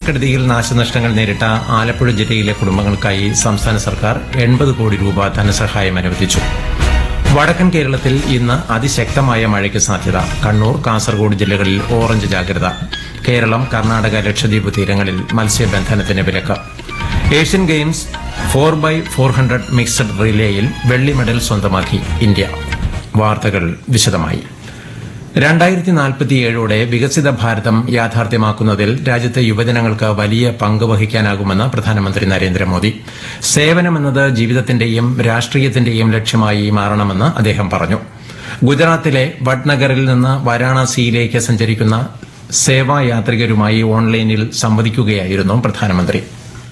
കാലവർഷക്കെടുതിയിൽ നാശനഷ്ടങ്ങൾ നേരിട്ട ആലപ്പുഴ ജില്ലയിലെ കുടുംബങ്ങൾക്കായി സംസ്ഥാന സർക്കാർ 80 കോടി രൂപ ധനസഹായം അനുവദിച്ചു. വടക്കൻ കേരളത്തിൽ ഇന്ന് അതിശക്തമായ മഴയ്ക്ക് സാധ്യത. കണ്ണൂർ, കാസർഗോഡ് ജില്ലകളിൽ ഓറഞ്ച് ജാഗ്രത. കേരളം, കർണാടക, ലക്ഷദ്വീപ് തീരങ്ങളിൽ മത്സ്യബന്ധനത്തിന് വിലക്ക്. ഏഷ്യൻ ഗെയിംസ് 4x400 മിക്സഡ് റിലേയിൽ വെള്ളി മെഡൽ സ്വന്തമാക്കി ഇന്ത്യ. വാർത്തകൾ വിശദമായി. 2047ഓടെ വികസിത ഭാരതം യാഥാർത്ഥ്യമാക്കുന്നതിൽ രാജ്യത്തെ യുവജനങ്ങൾക്ക് വലിയ പങ്ക് വഹിക്കാനാകുമെന്ന് പ്രധാനമന്ത്രി നരേന്ദ്രമോദി. സേവനമെന്നത് ജീവിതത്തിന്റെയും രാഷ്ട്രീയത്തിന്റെയും ലക്ഷ്യമായി മാറണമെന്ന് അദ്ദേഹം പറഞ്ഞു. ഗുജറാത്തിലെ വഡ്നഗറിൽ നിന്ന് വാരാണസിയിലേക്ക് സഞ്ചരിക്കുന്ന സേവായാത്രികരുമായി ഓൺലൈനിൽ സംവദിക്കുകയായിരുന്നു പ്രധാനമന്ത്രി.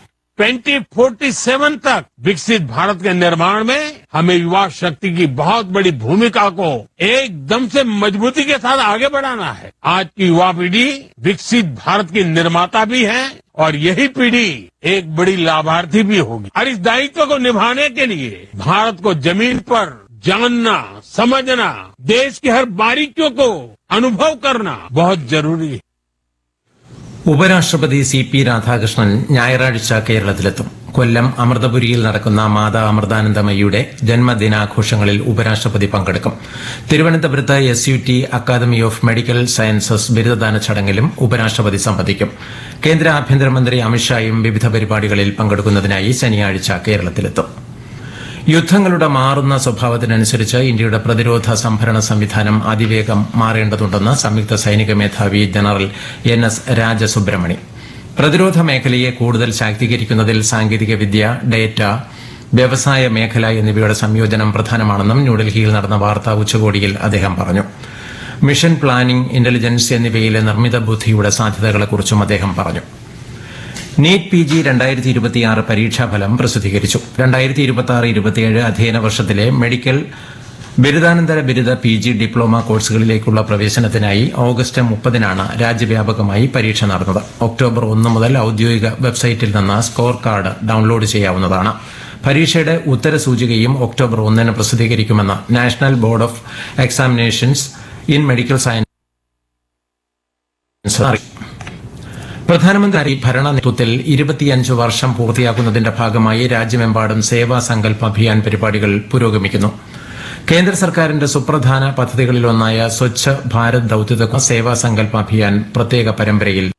2047 तक विकसित भारत के निर्माण में हमें युवा शक्ति की बहुत बड़ी भूमिका को एकदम से मजबूती के साथ आगे बढ़ाना है. आज की युवा पीढ़ी विकसित भारत की निर्माता भी है और यही पीढ़ी एक बड़ी लाभार्थी भी होगी. और इस दायित्व को निभाने के लिए भारत को जमीन पर जानना, समझना, देश की हर बारीकियों को अनुभव करना बहुत जरूरी है. ഉപരാഷ്ട്രപതി CP രാധാകൃഷ്ണൻ ഞായറാഴ്ച കേരളത്തിലെത്തും. കൊല്ലം അമൃതപുരിയിൽ നടക്കുന്ന മാതാ അമൃതാനന്ദമയിയുടെ ജന്മദിനാഘോഷങ്ങളിൽ ഉപരാഷ്ട്രപതി പങ്കെടുക്കും. തിരുവനന്തപുരത്ത് SUT academy of medical sciences ബിരുദദാന ചടങ്ങിലും ഉപരാഷ്ട്രപതി സംബന്ധിക്കും. കേന്ദ്ര ആഭ്യന്തരമന്ത്രി അമിത്ഷായും വിവിധ പരിപാടികളിൽ പങ്കെടുക്കുന്നതിനായി ശനിയാഴ്ച കേരളത്തിലെത്തും. യുദ്ധങ്ങളുടെ മാറുന്ന സ്വഭാവത്തിനനുസരിച്ച് ഇന്ത്യയുടെ പ്രതിരോധ സംഭരണ സംവിധാനം അതിവേഗം മാറേണ്ടതുണ്ടെന്ന് സംയുക്ത സൈനിക മേധാവി ജനറൽ NS രാജസുബ്രഹ്മണി. പ്രതിരോധ മേഖലയെ കൂടുതൽ ശാക്തീകരിക്കുന്നതിൽ സാങ്കേതികവിദ്യ, ഡേറ്റ, വ്യവസായ മേഖല എന്നിവയുടെ സംയോജനം പ്രധാനമാണെന്നും ന്യൂഡൽഹിയിൽ നടന്ന വാർത്താ ഉച്ചകോടിയിൽ അദ്ദേഹം പറഞ്ഞു. മിഷൻ പ്ലാനിംഗ്, ഇന്റലിജൻസ് എന്നിവയിലെ നിർമ്മിത ബുദ്ധിയുടെ സാധ്യതകളെക്കുറിച്ചും അദ്ദേഹം പറഞ്ഞു. നീറ്റ് PG 2026 പരീക്ഷാഫലം പ്രസിദ്ധീകരിച്ചു. 2026-27 അധ്യയന വർഷത്തിലെ മെഡിക്കൽ ബിരുദാനന്തര ബിരുദ PG ഡിപ്ലോമ കോഴ്സുകളിലേക്കുള്ള പ്രവേശനത്തിനായി ഓഗസ്റ്റ് 30-നാണ് രാജ്യവ്യാപകമായി പരീക്ഷ നടന്നത്. ഒക്ടോബർ 1 മുതൽ ഔദ്യോഗിക വെബ്സൈറ്റിൽ നിന്ന് സ്കോർ കാർഡ് ഡൌൺലോഡ് ചെയ്യാവുന്നതാണ്. പരീക്ഷയുടെ ഉത്തരസൂചികയും October 1-ന് പ്രസിദ്ധീകരിക്കുമെന്ന് national board of examinations in medical science അറിയിച്ചു. പ്രധാനമന്ത്രി ഭരണ നേതൃത്വത്തിൽ 25 വർഷം പൂർത്തിയാക്കുന്നതിന്റെ ഭാഗമായി രാജ്യമെമ്പാടും സേവാ സങ്കൽപ് അഭിയാൻ പരിപാടികൾ പുരോഗമിക്കുന്നു. കേന്ദ്ര സർക്കാരിന്റെ സുപ്രധാന പദ്ധതികളിലൊന്നായ സ്വച്ഛ് ഭാരത് ദൌത്യത്തെ സേവാ സങ്കൽപ് അഭിയാൻ പ്രത്യേക പരമ്പരയിൽ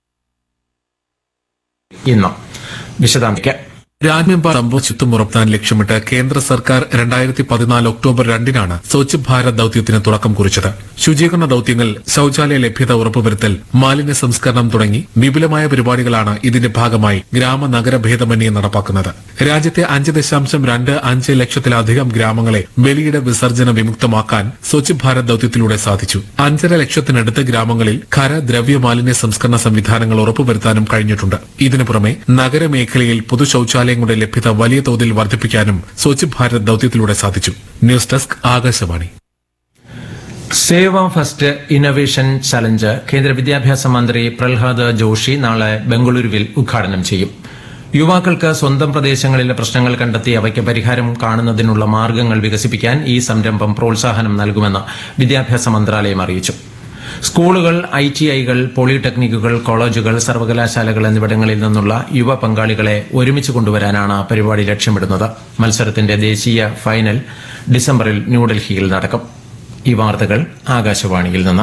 ഇന്ന് വിശദാംശിക്കാം. രാജ്യമെമ്പാടും ശുചിത്വം ഉറപ്പാൻ ലക്ഷ്യമിട്ട് കേന്ദ്ര സർക്കാർ 2014 ഒക്ടോബർ 2-നാണ് സ്വച്ഛ് ഭാരത് ദൌത്യത്തിന് തുടക്കം കുറിച്ചത്. ശുചീകരണ ദൌത്യങ്ങൾ, ശൌചാലയ ലഭ്യത ഉറപ്പുവരുത്തൽ, മാലിന്യ സംസ്കരണം തുടങ്ങി വിപുലമായ പരിപാടികളാണ് ഇതിന്റെ ഭാഗമായി ഗ്രാമ നഗര ഭേദമന്യേ നടപ്പാക്കുന്നത്. രാജ്യത്തെ 5.25 ലക്ഷത്തിലധികം ഗ്രാമങ്ങളെ വെളിയിട വിസർജന വിമുക്തമാക്കാൻ സ്വച്ഛ് ഭാരത് ദൌത്യത്തിലൂടെ സാധിച്ചു. 5.5 ലക്ഷത്തിനടുത്ത് ഗ്രാമങ്ങളിൽ ഖര ദ്രവ്യ മാലിന്യ സംസ്കരണ സംവിധാനങ്ങൾ ഉറപ്പുവരുത്താനും കഴിഞ്ഞിട്ടുണ്ട്. ഇതിനു പുറമെ നഗരമേഖലയിൽ പൊതു ശൌചാലയങ്ങളുടെ ലഭ്യത വലിയ തോതിൽ വർദ്ധിപ്പിക്കാനും സ്വച്ഛ് ഭാരത് ദൌത്യത്തിലൂടെ സാധിച്ചു. News desk, Akashvani. സേവ ഫസ്റ്റ് ഇന്നൊവേഷൻ ചലഞ്ച് കേന്ദ്ര വിദ്യാഭ്യാസ മന്ത്രി പ്രഹ്ലാദ് ജോഷി നാളെ ബംഗളൂരുവിൽ ഉദ്ഘാടനം ചെയ്യും. യുവാക്കൾക്ക് സ്വന്തം പ്രദേശങ്ങളിലെ പ്രശ്നങ്ങൾ കണ്ടെത്തി അവയ്ക്ക് പരിഹാരം കാണുന്നതിനുള്ള മാർഗ്ഗങ്ങൾ വികസിപ്പിക്കാൻ ഈ സംരംഭം പ്രോത്സാഹനം നൽകുമെന്ന് വിദ്യാഭ്യാസ മന്ത്രാലയം അറിയിച്ചു. സ്കൂളുകൾ, ITIകൾ, പോളിടെക്നിക്കുകൾ, കോളേജുകൾ, സർവകലാശാലകൾ എന്നിവിടങ്ങളിൽ നിന്നുള്ള യുവ പങ്കാളികളെ ഒരുമിച്ച് കൊണ്ടുവരാനാണ് പരിപാടി ലക്ഷ്യമിടുന്നത്. മത്സരത്തിന്റെ ദേശീയ ഫൈനൽ ഡിസംബറിൽ ന്യൂഡൽഹിയിൽ നടക്കും. ഈ വാർത്തകൾ ആകാശവാണിയിൽ നിന്ന്.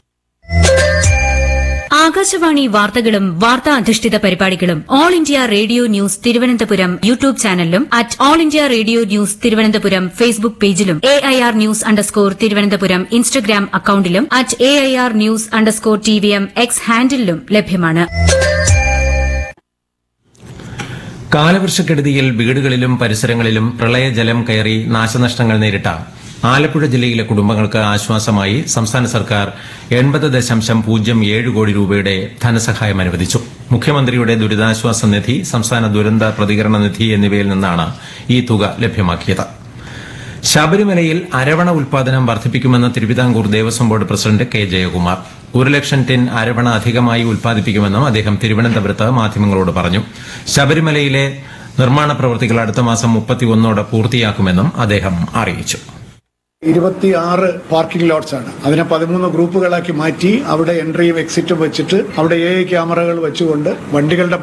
ആകാശവാണി വാർത്തകളും വാർത്താ അധിഷ്ഠിത പരിപാടികളും all India radio news Thiruvananthapuram YouTube ചാനലിലും @all India radio news Thiruvananthapuram Facebook പേജിലും AIR ന്യൂസ് _ ഇൻസ്റ്റഗ്രാം അക്കൌണ്ടിലും @AIR ന്യൂസ് _ TVM X ഹാൻഡിലും ലഭ്യമാണ്. കാലവർഷക്കെടുതിയിൽ വീടുകളിലും പരിസരങ്ങളിലും പ്രളയജലം കയറി നാശനഷ്ടങ്ങൾ നേരിട്ട ആലപ്പുഴ ജില്ലയിലെ കുടുംബങ്ങൾക്ക് ആശ്വാസമായി സംസ്ഥാന സർക്കാർ 80.07 കോടി രൂപയുടെ ധനസഹായം അനുവദിച്ചു. മുഖ്യമന്ത്രിയുടെ ദുരിതാശ്വാസ നിധി, സംസ്ഥാന ദുരന്ത പ്രതികരണ നിധി എന്നിവയിൽ നിന്നാണ് ഈ തുക ലഭ്യമാക്കിയത്. ശബരിമലയിൽ അരവണ ഉൽപാദനം വർദ്ധിപ്പിക്കുമെന്ന് Thiruvithamkoor Devaswom board president K. Jayakumar. 1 ലക്ഷം ടൺ അരവണ അധികമായി ഉൽപ്പാദിപ്പിക്കുമെന്നും അദ്ദേഹം തിരുവനന്തപുരത്ത് മാധ്യമങ്ങളോട് പറഞ്ഞു. ശബരിമലയിലെ നിർമ്മാണ പ്രവൃത്തികൾ അടുത്ത മാസം 31-ഓടെ പൂർത്തിയാക്കുമെന്നും അദ്ദേഹം അറിയിച്ചു. 26 പാർക്കിംഗ് ലോട്ട്സ് ആണ്. അതിനെ 13 ഗ്രൂപ്പുകളാക്കി മാറ്റി അവിടെ എൻട്രിയും എക്സിറ്റും വെച്ചിട്ട് അവിടെ AI ക്യാമറകൾ വെച്ചുകൊണ്ട് വണ്ടികളുടെ